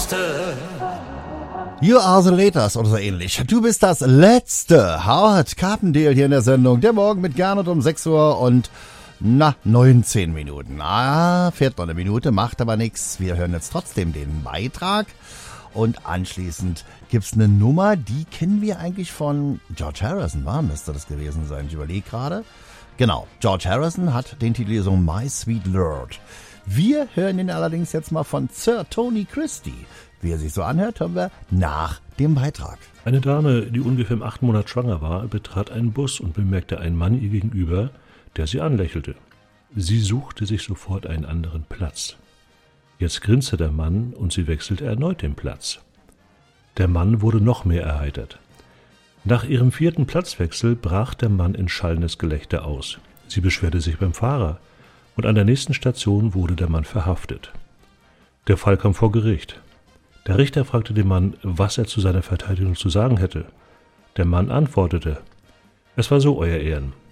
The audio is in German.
Letzte. You are the latest oder so ähnlich. Du bist das Letzte. Howard Carpendale hier in der Sendung. Der Morgen mit Gernot um 6 Uhr und 19 Minuten. Fährt noch eine Minute, macht aber nichts. Wir hören jetzt trotzdem den Beitrag. Und anschließend gibt's eine Nummer, die kennen wir eigentlich von George Harrison. Müsste das gewesen sein? Ich überlege gerade. Genau, George Harrison hat den Titel gesungen My Sweet Lord. Wir hören ihn allerdings jetzt mal von Sir Tony Christie. Wie er sich so anhört, hören wir nach dem Beitrag. Eine Dame, die ungefähr im 8. Monat schwanger war, betrat einen Bus und bemerkte einen Mann ihr gegenüber, der sie anlächelte. Sie suchte sich sofort einen anderen Platz. Jetzt grinste der Mann und sie wechselte erneut den Platz. Der Mann wurde noch mehr erheitert. Nach ihrem 4. Platzwechsel brach der Mann in schallendes Gelächter aus. Sie beschwerte sich beim Fahrer und an der nächsten Station wurde der Mann verhaftet. Der Fall kam vor Gericht. Der Richter fragte den Mann, was er zu seiner Verteidigung zu sagen hätte. Der Mann antwortete: Es war so, Euer Ehren.